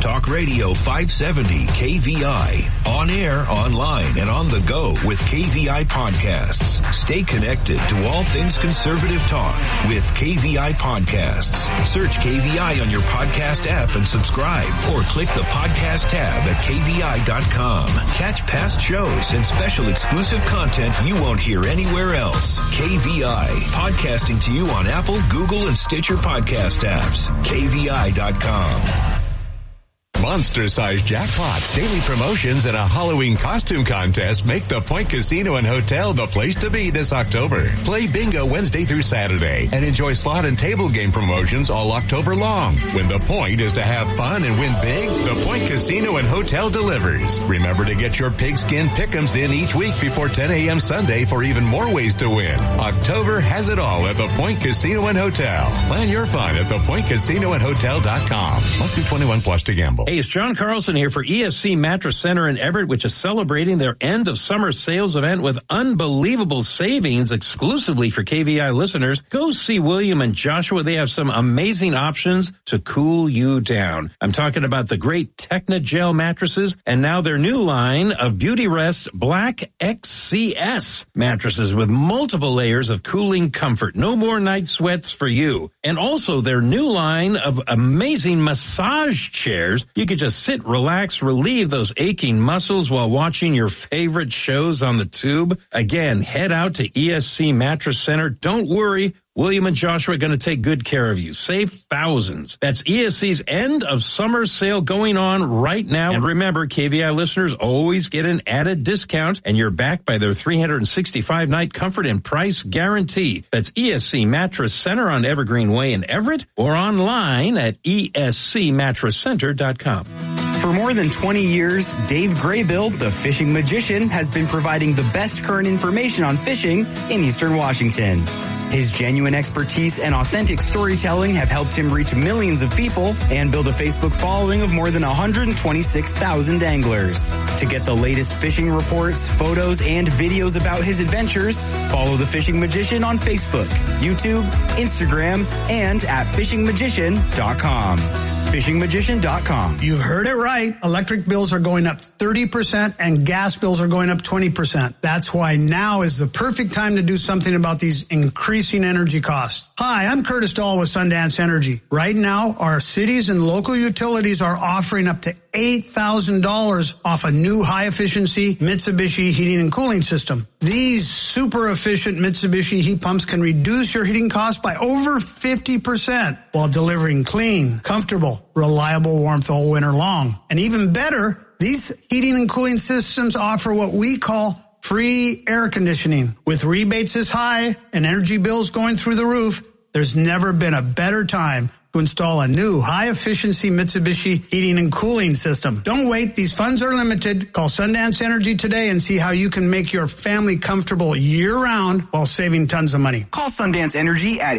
Talk Radio 570 KVI. On air, online, and on the go with KVI podcasts. Stay connected to all things conservative talk with KVI podcasts. Search KVI on your podcast app and subscribe, or click the podcast tab at KVI.com. Catch past shows and special exclusive content you won't hear anywhere else. KVI, podcasting to you on Apple, Google, and Stitcher podcast apps. KVI.com. Monster-sized jackpots, daily promotions, and a Halloween costume contest make the Point Casino and Hotel the place to be this October. Play bingo Wednesday through Saturday and enjoy slot and table game promotions all October long. When the point is to have fun and win big, the Point Casino and Hotel delivers. Remember to get your pigskin pick'ems in each week before 10 a.m. Sunday for even more ways to win. October has it all at the Point Casino and Hotel. Plan your fun at thepointcasinoandhotel.com. Must be 21 plus to gamble. Hey, it's John Carlson here for ESC Mattress Center in Everett, which is celebrating their end of summer sales event with unbelievable savings exclusively for KVI listeners. Go see William and Joshua. They have some amazing options to cool you down. I'm talking about the great Technogel mattresses and now their new line of Beauty Rest Black XCS mattresses with multiple layers of cooling comfort. No more night sweats for you. And also their new line of amazing massage chairs. You could just sit, relax, relieve those aching muscles while watching your favorite shows on the tube. Again, head out to ESC Mattress Center. Don't worry. William and Joshua are going to take good care of you. Save thousands. That's ESC's end of summer sale going on right now. And remember, KVI listeners always get an added discount, and you're backed by their 365-night comfort and price guarantee. That's ESC Mattress Center on Evergreen Way in Everett, or online at escmattresscenter.com. For more than 20 years, Dave Graybill, the fishing magician, has been providing the best current information on fishing in Eastern Washington. His genuine expertise and authentic storytelling have helped him reach millions of people and build a Facebook following of more than 126,000 anglers. To get the latest fishing reports, photos, and videos about his adventures, follow the Fishing Magician on Facebook, YouTube, Instagram, and at fishingmagician.com. FishingMagician.com. You heard it right. Electric bills are going up 30% and gas bills are going up 20%. That's why now is the perfect time to do something about these increasing energy costs. Hi, I'm Curtis Dahl with Sundance Energy. Right now, our cities and local utilities are offering up to $8,000 off a new high-efficiency Mitsubishi heating and cooling system. These super efficient Mitsubishi heat pumps can reduce your heating costs by over 50% while delivering clean, comfortable, reliable warmth all winter long. And even better, these heating and cooling systems offer what we call free air conditioning. With rebates this high and energy bills going through the roof, there's never been a better time to install a new high-efficiency Mitsubishi heating and cooling system. Don't wait. These funds are limited. Call Sundance Energy today and see how you can make your family comfortable year-round while saving tons of money. Call Sundance Energy at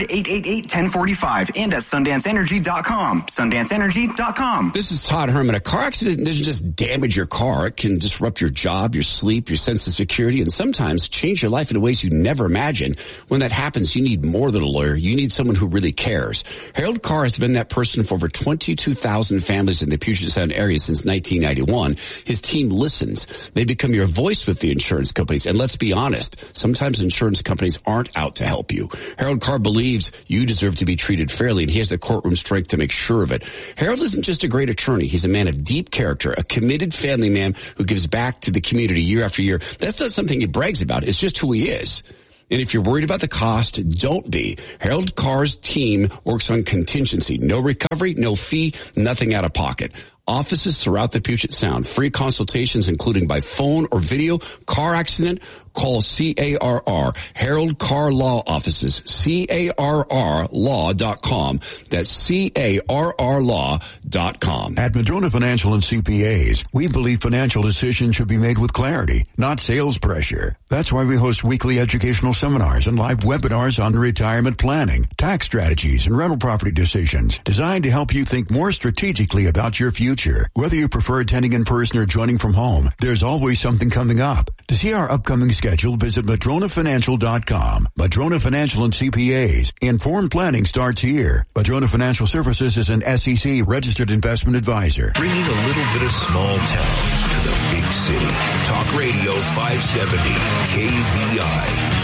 800-888-1045 and at SundanceEnergy.com. SundanceEnergy.com. This is Todd Herman. A car accident doesn't just damage your car. It can disrupt your job, your sleep, your sense of security, and sometimes change your life in ways you never imagined. When that happens, you need more than a lawyer. You need someone who really cares. Harold Carr has been that person for over 22,000 families in the Puget Sound area since 1991. His team listens. They become your voice with the insurance companies. And let's be honest, sometimes insurance companies aren't out to help you. Harold Carr believes you deserve to be treated fairly, and he has the courtroom strength to make sure of it. Harold isn't just a great attorney. He's a man of deep character, a committed family man who gives back to the community year after year. That's not something he brags about. It's just who he is. And if you're worried about the cost, don't be. Harold Carr's team works on contingency. No recovery, no fee, nothing out of pocket. Offices throughout the Puget Sound. Free consultations, including by phone or video. Car accident, call CARR. Harold Carr Law Offices. CARRlaw.com. That's CARRlaw.com. At Madrona Financial and CPAs, we believe financial decisions should be made with clarity, not sales pressure. That's why we host weekly educational seminars and live webinars on retirement planning, tax strategies, and rental property decisions, designed to help you think more strategically about your future future. Whether you prefer attending in person or joining from home, there's always something coming up. To see our upcoming schedule, visit MadronaFinancial.com. Madrona Financial and CPAs. Informed planning starts here. Madrona Financial Services is an SEC registered investment advisor. Bringing a little bit of small town to the big city. Talk Radio 570 KVI.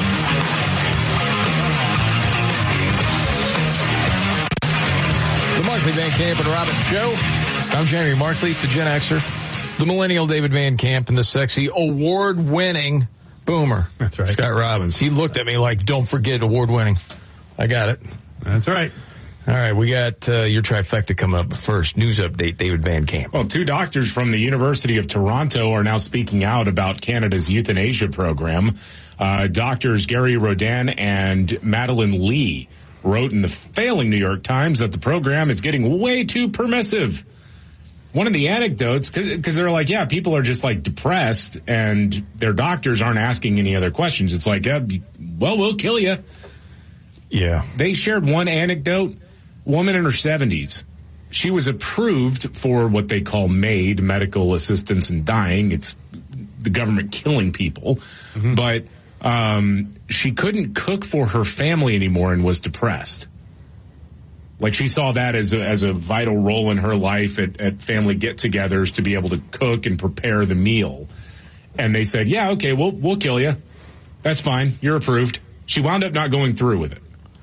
The Markley, Van Camp, and Robbins Show. I'm Jeremy Markley, the Gen Xer, the millennial David Van Camp, and the sexy award-winning boomer. That's right. Scott Robbins. He looked at me like, don't forget award-winning. I got it. That's right. All right, we got your trifecta coming up. But first, news update, David Van Camp. Well, 2 doctors from the University of Toronto are now speaking out about Canada's euthanasia program. Doctors Gary Rodin and Madeline Lee wrote in the failing New York Times that the program is getting way too permissive. One of the anecdotes, because they're like, yeah, people are just like depressed and their doctors aren't asking any other questions. It's like, yeah, well, we'll kill you. Yeah. They shared one anecdote. Woman in her 70s. She was approved for what they call MAID, medical assistance in dying. It's the government killing people. Mm-hmm. But she couldn't cook for her family anymore and was depressed. Like she saw that as a vital role in her life at family get-togethers to be able to cook and prepare the meal. And they said, yeah, okay, we'll kill you. That's fine. You're approved. She wound up not going through with it.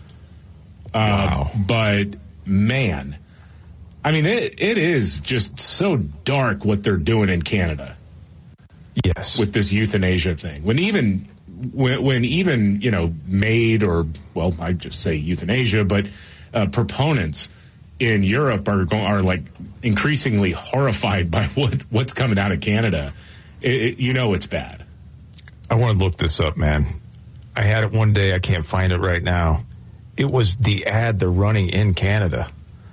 Wow. But man, I mean, it is just so dark what they're doing in Canada. Yes. With this euthanasia thing. When even, you know, MAID or, well, I just say euthanasia, but proponents in Europe are like increasingly horrified by what's coming out of Canada. You know, it's bad. I want to look this up, man. I had it one day. I can't find it right now. It was the ad they're running in Canada.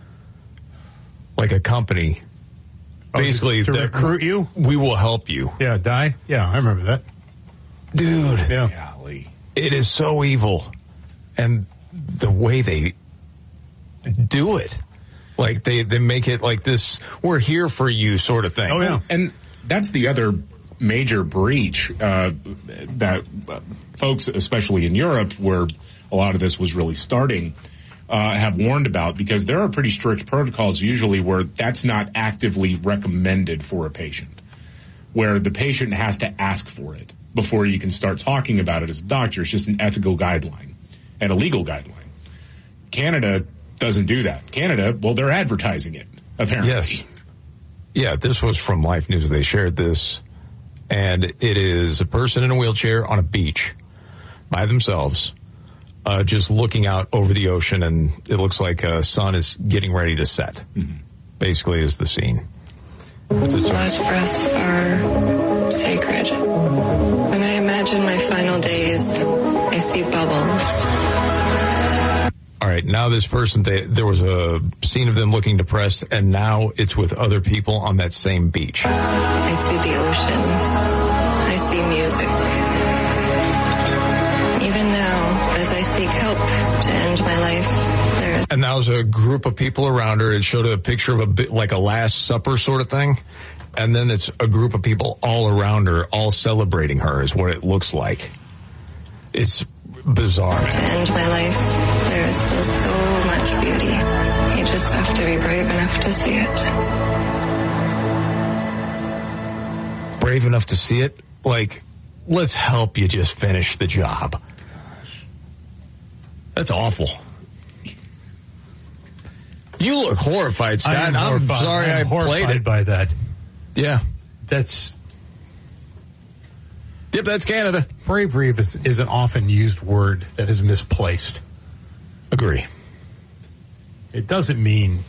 Like a company. Basically, to recruit you? We will help you. Yeah, die? Yeah, I remember that. Dude. Yeah. Golly. It is so evil. And the way they do it. Like, they make it like this, we're here for you sort of thing. Oh, yeah. And that's the other major breach that folks, especially in Europe, where a lot of this was really starting, have warned about, because there are pretty strict protocols usually where that's not actively recommended for a patient, where the patient has to ask for it before you can start talking about it as a doctor. It's just an ethical guideline and a legal guideline. Canada doesn't do that. Canada, well, they're advertising it, apparently. Yes. Yeah, this was from Life News. They shared this. And it is a person in a wheelchair on a beach by themselves, just looking out over the ocean, and it looks like a sun is getting ready to set. Mm-hmm. Basically is the scene. Last breaths are sacred. When I imagine my final days, I see bubbles. All right, now this person, there was a scene of them looking depressed, and now it's with other people on that same beach. I see the ocean. I see music. Even now, as I seek help to end my life, and now there's a group of people around her. It showed a picture of a bit like a Last Supper sort of thing. And then it's a group of people all around her, all celebrating her is what it looks like. It's bizarre. To end my life, there is still so much beauty. You just have to be brave enough to see it. Brave enough to see it? Like, let's help you just finish the job. That's awful. You look horrified, Scott. I'm sorry I played it. By that. Yeah. That's... Yep, that's Canada. Bravery is an often used word that is misplaced. Agree. It doesn't mean...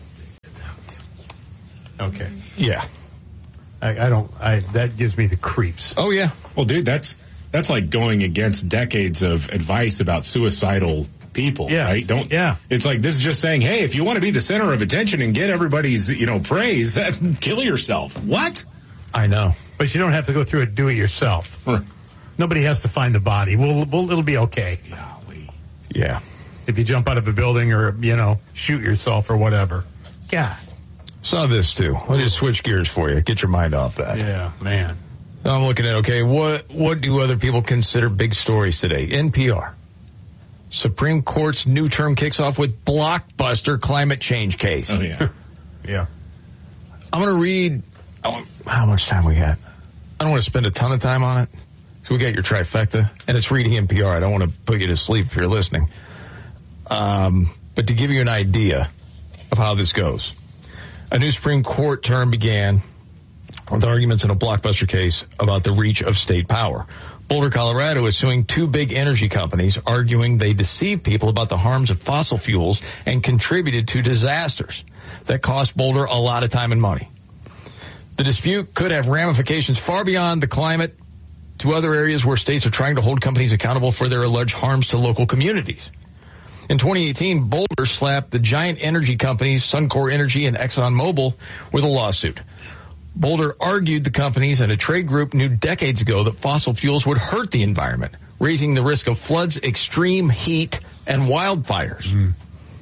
Okay. Yeah. That gives me the creeps. Oh, yeah. Well, dude, that's like going against decades of advice about suicidal people, yeah. Right? It's like, this is just saying, hey, if you want to be the center of attention and get everybody's, praise, kill yourself. What? I know. But you don't have to go through it, do it yourself. Nobody has to find the body. It'll be okay. Golly. Yeah. If you jump out of a building or, shoot yourself or whatever. God. Saw this too. I'll just switch gears for you. Get your mind off that. Yeah, man. I'm looking at, okay, what do other people consider big stories today? NPR. Supreme Court's new term kicks off with blockbuster climate change case. Oh, yeah. Yeah. I'm going to read how much time we got. I don't want to spend a ton of time on it. So we got your trifecta, and it's reading NPR. I don't want to put you to sleep if you're listening. But to give you an idea of how this goes, a new Supreme Court term began with arguments in a blockbuster case about the reach of state power. Boulder, Colorado is suing two big energy companies, arguing they deceived people about the harms of fossil fuels and contributed to disasters that cost Boulder a lot of time and money. The dispute could have ramifications far beyond the climate to other areas where states are trying to hold companies accountable for their alleged harms to local communities. In 2018, Boulder slapped the giant energy companies Suncor Energy and ExxonMobil with a lawsuit. Boulder argued the companies and a trade group knew decades ago that fossil fuels would hurt the environment, raising the risk of floods, extreme heat, and wildfires.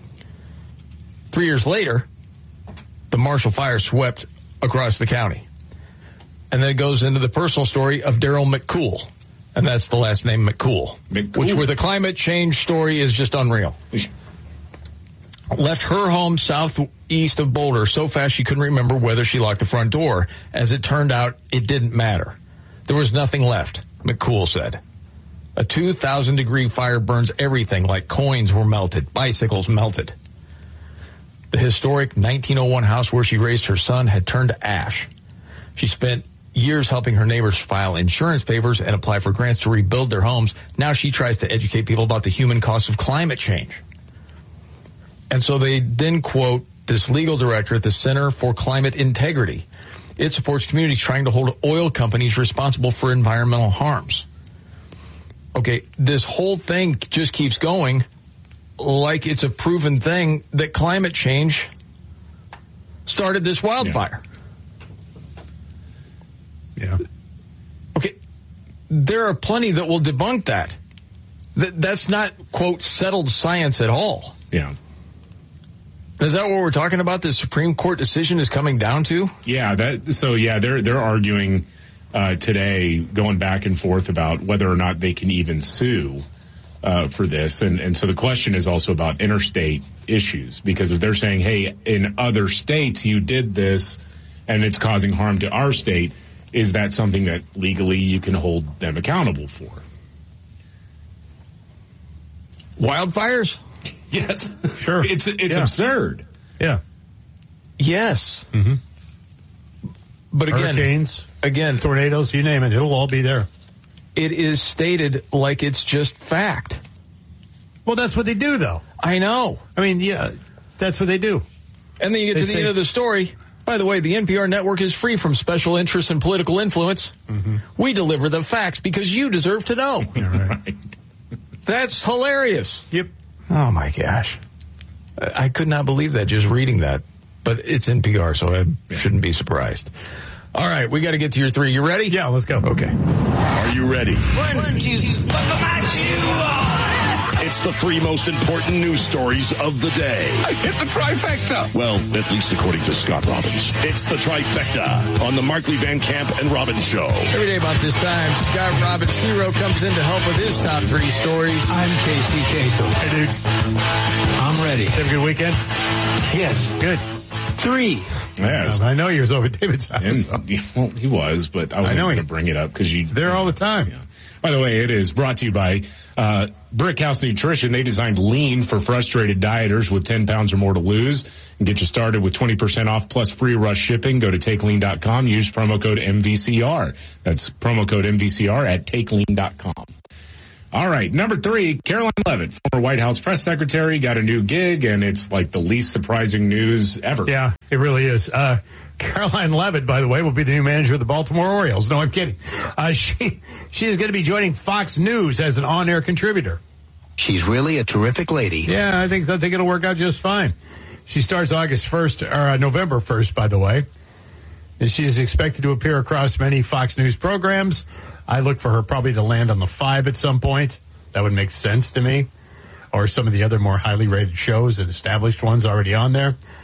3 years later, the Marshall Fire swept across the county. And then it goes into the personal story of Daryl McCool. And that's the last name, McCool. Which with the climate change story is just unreal. Left her home southeast of Boulder so fast she couldn't remember whether she locked the front door. As it turned out, it didn't matter. There was nothing left, McCool said. A 2,000-degree fire burns everything, like coins were melted, bicycles melted. The historic 1901 house where she raised her son had turned to ash. She spent years helping her neighbors file insurance papers and apply for grants to rebuild their homes. Now she tries to educate people about the human cost of climate change. And so they then quote this legal director at the Center for Climate Integrity. It supports communities trying to hold oil companies responsible for environmental harms. Okay, this whole thing just keeps going like it's a proven thing that climate change started this wildfire. Yeah. Okay, there are plenty that will debunk that. That's not, quote, settled science at all. Yeah. Is that what we're talking about? The Supreme Court decision is coming down to? Yeah. They're arguing today, going back and forth about whether or not they can even sue for this, and so the question is also about interstate issues, because if they're saying, hey, in other states you did this and it's causing harm to our state, is that something that legally you can hold them accountable for? Wildfires? Yes. Sure. It's absurd. Yeah. Yes. Mm-hmm. But again, hurricanes, tornadoes, you name it, it'll all be there. It is stated like it's just fact. Well, that's what they do, though. I know. I mean, yeah, that's what they do. And then you get to the end of the story. By the way, the NPR network is free from special interests and political influence. Mm-hmm. We deliver the facts because you deserve to know. Right. That's hilarious. Yep. Oh, my gosh. I could not believe that just reading that. But it's NPR, so I shouldn't be surprised. All right, we got to get to your three. You ready? Yeah, let's go. Okay. Are you ready? 1, 2, buckle my shoe. It's the three most important news stories of the day. I hit the trifecta. Well, at least according to Scott Robbins. It's the trifecta on the Markley Van Camp and Robbins Show. Every day about this time, Scott Robbins hero comes in to help with his top three stories. I'm Casey Kasem. Hey, dude. I'm ready. Have a good weekend? Yes. Good. 3. Yes. I know you was over at David's house. Well, he was, but I wasn't going to bring it up because you there all the time. Yeah. By the way, it is brought to you by Brickhouse Nutrition. They designed Lean for frustrated dieters with 10 pounds or more to lose, and get you started with 20% off plus free rush shipping. Go to TakeLean.com. Use promo code MVCR. That's promo code MVCR at TakeLean.com. All right, number 3, Caroline Leavitt, former White House press secretary, got a new gig, and it's like the least surprising news ever. Yeah, it really is. Caroline Leavitt, by the way, will be the new manager of the Baltimore Orioles. No, I'm kidding. She is going to be joining Fox News as an on-air contributor. She's really a terrific lady. Yeah, I think it'll work out just fine. She starts November 1st, by the way. And she is expected to appear across many Fox News programs. I look for her probably to land on the 5 at some point. That would make sense to me. Or some of the other more highly rated shows and established ones already on there.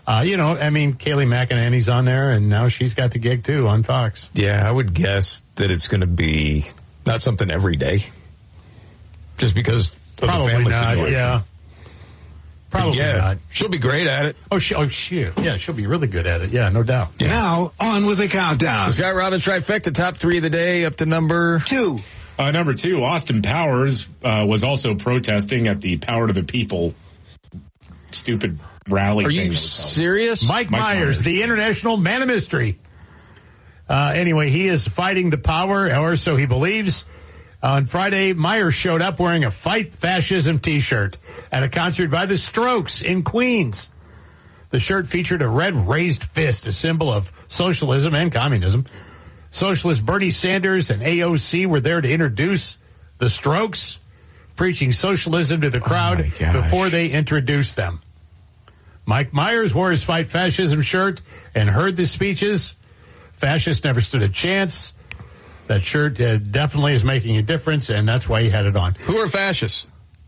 Kayleigh McEnany's on there, and now she's got the gig, too, on Fox. Yeah, I would guess that it's going to be not something every day. Just because of the family situation. Yeah. Probably not. She'll be great at it. Oh, shit. Yeah, she'll be really good at it. Yeah, no doubt. Yeah. Now, on with the countdown. Scott Robbins trifecta, top 3 of the day, up to number 2. Number 2, Austin Powers was also protesting at the Power to the People stupid rally. Are you serious? Mike Myers, the international man of mystery. Anyway, he is fighting the power, or so he believes. On Friday, Myers showed up wearing a Fight Fascism t-shirt at a concert by the Strokes in Queens. The shirt featured a red raised fist, a symbol of socialism and communism. Socialist Bernie Sanders and AOC were there to introduce the Strokes, preaching socialism to the crowd before they introduced them. Mike Myers wore his Fight Fascism shirt and heard the speeches. Fascists never stood a chance. That shirt definitely is making a difference, and that's why he had it on. Who are fascists?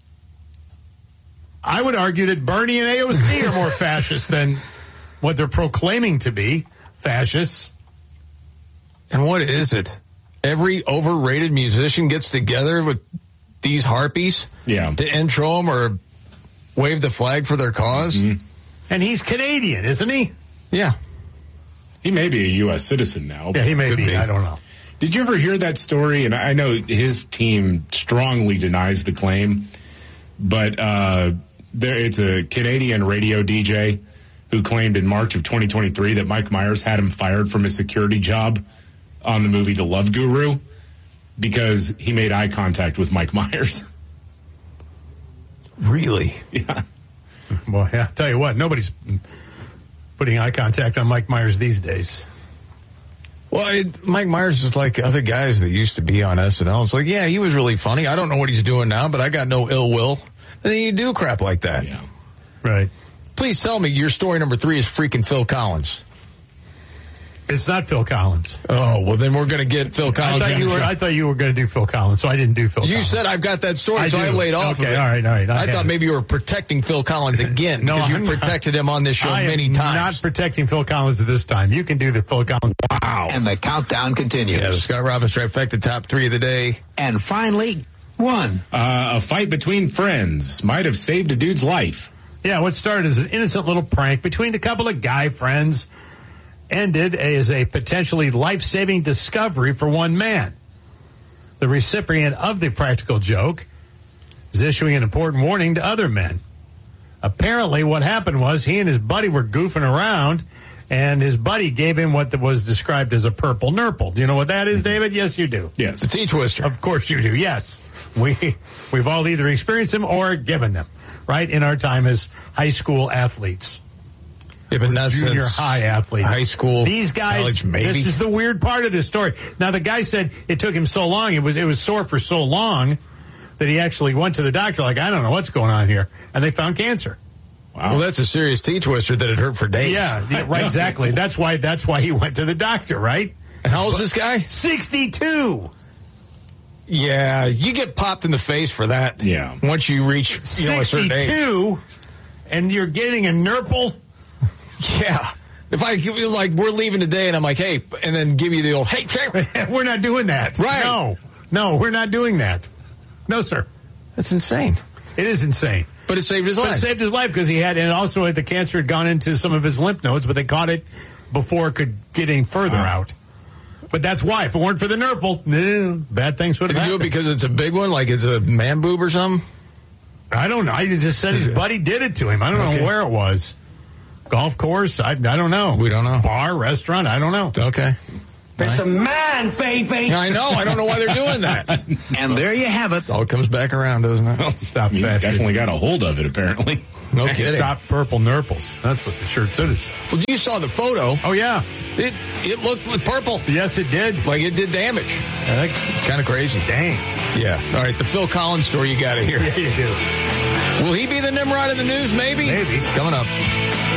I would argue that Bernie and AOC are more fascist than what they're proclaiming to be fascists. And what is it? Every overrated musician gets together with these harpies to intro them or wave the flag for their cause? Mm-hmm. And he's Canadian, isn't he? Yeah. He may be a U.S. citizen now. Yeah, he may be. I don't know. Did you ever hear that story? And I know his team strongly denies the claim, but it's a Canadian radio DJ who claimed in March of 2023 that Mike Myers had him fired from his security job on the movie The Love Guru because he made eye contact with Mike Myers. Really? Yeah. Well, yeah, I'll tell you what, nobody's putting eye contact on Mike Myers these days. Well, Mike Myers is like other guys that used to be on SNL. It's like, yeah, he was really funny. I don't know what he's doing now, but I got no ill will. And then you do crap like that. Yeah. Right. Please tell me your story number 3 is freaking Phil Collins. It's not Phil Collins. Oh, well, then we're going to get Phil Collins. I thought you were going to do Phil Collins, so I didn't do Phil Collins. You said I've got that story, I laid off of it. All right. I thought maybe you were protecting Phil Collins again because you protected him on this show many times. I'm not protecting Phil Collins this time. You can do the Phil Collins. Wow. And the countdown continues. Yeah, the Scott Robbins trifecta, top 3 of the day. And finally, 1. A fight between friends might have saved a dude's life. Yeah, what started as an innocent little prank between a couple of guy friends ended as a potentially life-saving discovery for one man. The recipient of the practical joke is issuing an important warning to other men. Apparently what happened was he and his buddy were goofing around, and his buddy gave him what was described as a purple nurple. Do you know what that is, David? Yes, you do. Yes. It's a twister. Of course you do, yes. We've all either experienced them or given them, right, in our time as high school athletes. Yeah, but not junior high athletes. High school. These guys, college, maybe. This is the weird part of this story. Now, the guy said it took him so long, it was sore for so long that he actually went to the doctor like, I don't know what's going on here. And they found cancer. Wow. Well, that's a serious T-twister that it hurt for days. Yeah, right, exactly. That's why he went to the doctor, right? And how old is this guy? 62. Yeah, you get popped in the face for that. Yeah. Once you reach, a certain age. 62, and you're getting a nurple? Yeah. If we're leaving today and I'm like, hey, and then give you the old, hey, we're not doing that. Right. No, we're not doing that. No, sir. That's insane. It is insane. But it saved his life. It saved his life because he had, and also the cancer had gone into some of his lymph nodes, but they caught it before it could get any further out. But that's why. If it weren't for the nurple, bad things would have happened. Did you do it because it's a big one? Like it's a man boob or something? I don't know. I just said his buddy did it to him. I don't know where it was. Golf course? I don't know. We don't know. Bar, restaurant? I don't know. Okay. It's a man, baby. I know. I don't know why they're doing that. And there you have it. All comes back around, doesn't it? Well, Stop you fashion. definitely got a hold of it, apparently. No kidding. Stop purple nurples. That's what the shirt says. Well, you saw the photo. Oh, yeah. It looked purple. Yes, it did. Like it did damage. Kind of crazy. Dang. Yeah. All right, the Phil Collins story you got to hear. Yeah, you do. Will he be the Nimrod in the news? Maybe. Maybe. Coming up.